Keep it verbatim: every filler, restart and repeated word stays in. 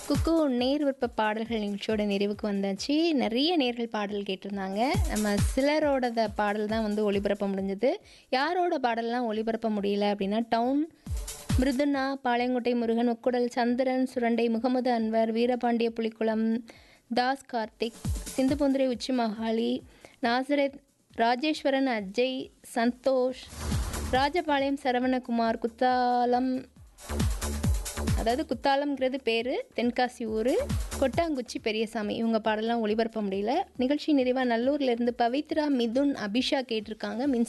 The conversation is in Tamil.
குக்கு நேர் விருப்ப பாடல்கள் நிகழ்ச்சியோட நிறைவுக்கு வந்தாச்சு. நிறைய நேர்கள் பாடல் கேட்டிருந்தாங்க. நம்ம சிலரோட பாடல் தான் வந்து ஒளிபரப்ப முடிஞ்சது. யாரோட பாடல்லாம் ஒளிபரப்ப முடியல அப்படின்னா, டவுன் மிருதுனா, பாளையங்கோட்டை முருகன், உக்குடல் சந்திரன், சுரண்டை முகமது அன்வர், வீரபாண்டிய புலிக்குளம், தாஸ் கார்த்திக், சிந்துபுந்திரை உச்சி மகாலி, நாசரத், ராஜேஸ்வரன், அஜய், சந்தோஷ், ராஜபாளையம் சரவணகுமார், குத்தாலம், அதாவது குத்தாலம்ங்கிறது பேர், தென்காசி ஊர், கொட்டாங்குச்சி பெரியசாமி, இவங்க பாடலாம் ஒளிபரப்ப முடியல. நிகழ்ச்சி நிறைவாக நல்லூர்லேருந்து பவித்ரா, மிதுன், அபிஷா கேட்டிருக்காங்க. மின்சார